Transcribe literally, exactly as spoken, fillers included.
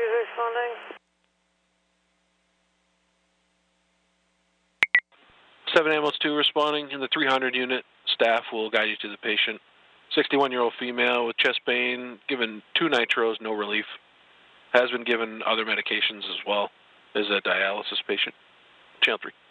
who's responding? seven ambulance two responding. In the three hundred unit, staff will guide you to the patient. sixty-one-year-old female with chest pain, given two nitros, no relief. Has been given other medications as well. Is a dialysis patient. Channel three.